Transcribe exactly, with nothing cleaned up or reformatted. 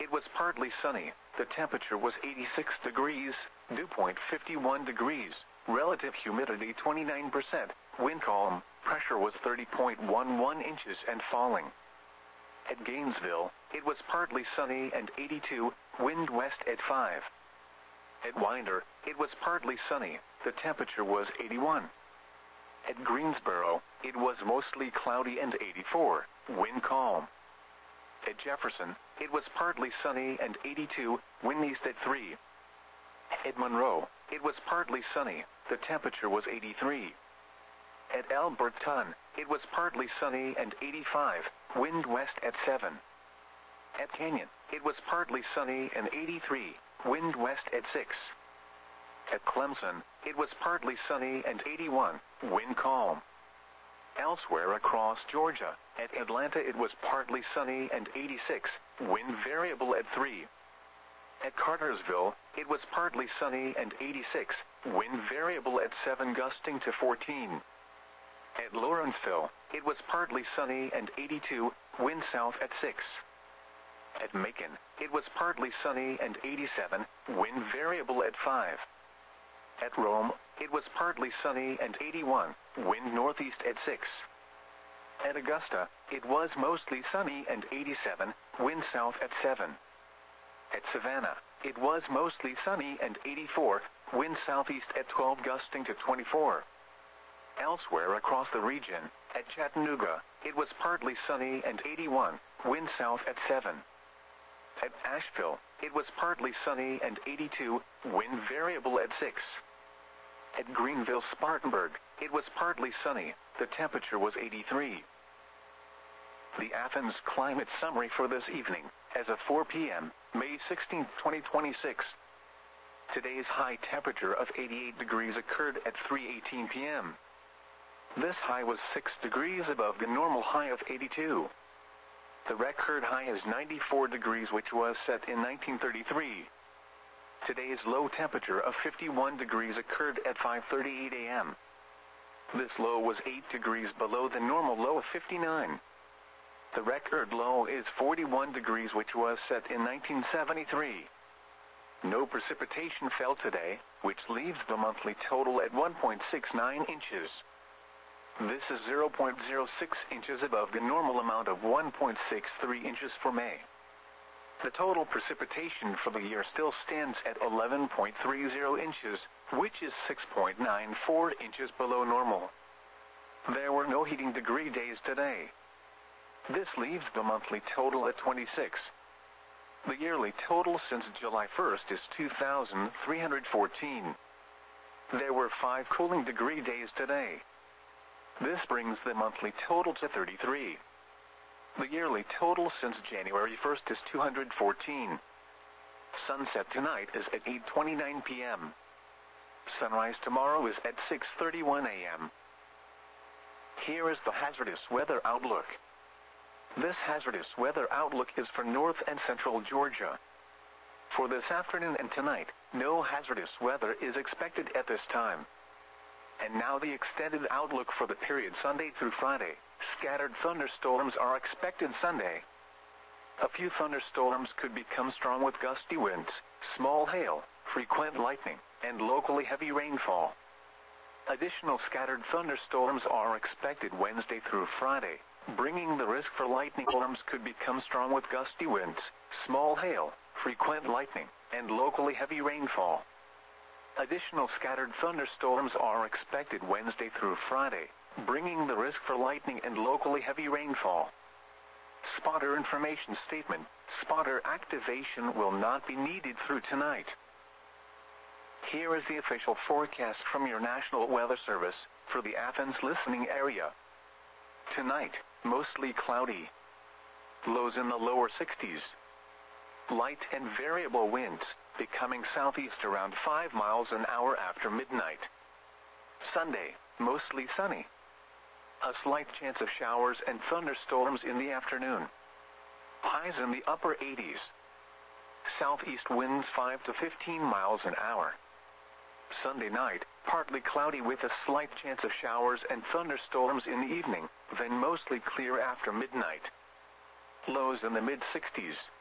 it was partly sunny. The temperature was eighty-six degrees, dew point fifty-one degrees, relative humidity twenty-nine percent, wind calm, pressure was thirty point one one inches and falling. At Gainesville, it was partly sunny and eighty-two, wind west at five. At Winder, it was partly sunny, the temperature was eighty-one. At Greensboro, it was mostly cloudy and eighty-four, wind calm. At Jefferson, it was partly sunny and eighty-two, wind east at three. At Monroe, it was partly sunny, the temperature was eighty-three. At Alberton, it was partly sunny and eighty-five, wind west at seven. At Canyon, it was partly sunny and eighty-three, wind west at six. At Clemson, it was partly sunny and eighty-one, wind calm. Elsewhere across Georgia, at Atlanta it was partly sunny and eighty-six, wind variable at three. At Cartersville, it was partly sunny and eighty-six, wind variable at seven gusting to fourteen. At Lawrenceville, it was partly sunny and eighty-two, wind south at six. At Macon, it was partly sunny and eighty-seven, wind variable at five. At Rome, it was partly sunny and eighty-one, wind northeast at six. At Augusta, it was mostly sunny and eighty-seven, wind south at seven. At Savannah, it was mostly sunny and eighty-four, wind southeast at twelve gusting to twenty-four. Elsewhere across the region, at Chattanooga, it was partly sunny and eighty-one, wind south at seven. At Asheville, it was partly sunny and eighty-two, wind variable at six. At Greenville-Spartanburg, it was partly sunny, the temperature was eighty-three. The Athens climate summary for this evening, as of four p m, May sixteenth, twenty twenty-six. Today's high temperature of eighty-eight degrees occurred at three eighteen p m This high was six degrees above the normal high of eighty-two. The record high is ninety-four degrees, which was set in nineteen thirty-three. Today's low temperature of fifty-one degrees occurred at five thirty-eight a m This low was eight degrees below the normal low of fifty-nine. The record low is forty-one degrees, which was set in nineteen seventy-three. No precipitation fell today, which leaves the monthly total at one point six nine inches. This is zero point zero six inches above the normal amount of one point six three inches for May. The total precipitation for the year still stands at eleven point three zero inches, which is six point nine four inches below normal. There were no heating degree days today. This leaves the monthly total at twenty-six. The yearly total since July first is two thousand three hundred fourteen. There were five cooling degree days today. This brings the monthly total to thirty-three. The yearly total since January first is two hundred fourteen. Sunset tonight is at eight twenty-nine p m Sunrise tomorrow is at six thirty-one a m Here is the hazardous weather outlook. This hazardous weather outlook is for north and central Georgia. For this afternoon and tonight, no hazardous weather is expected at this time. And now the extended outlook for the period Sunday through Friday. Scattered thunderstorms are expected Sunday. A few thunderstorms could become strong with gusty winds, small hail, frequent lightning, and locally heavy rainfall. Additional scattered thunderstorms are expected Wednesday through Friday, bringing the risk for lightning. Storms could become strong with gusty winds, small hail, frequent lightning, and locally heavy rainfall. Additional scattered thunderstorms are expected Wednesday through Friday, bringing the risk for lightning and locally heavy rainfall. Spotter information statement: spotter activation will not be needed through tonight. Here is the official forecast from your National Weather Service for the Athens listening area. Tonight, mostly cloudy. Lows in the lower sixties. Light and variable winds, becoming southeast around five miles an hour after midnight. Sunday, mostly sunny. A slight chance of showers and thunderstorms in the afternoon. Highs in the upper eighties. Southeast winds five to fifteen miles an hour. Sunday night, partly cloudy with a slight chance of showers and thunderstorms in the evening, then mostly clear after midnight. Lows in the mid sixties.